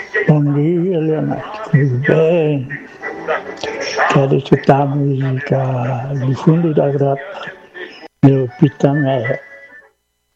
Bom dia, Leonardo. Tudo bem? Quero escutar a música do fundo da grota, meu Pitamé.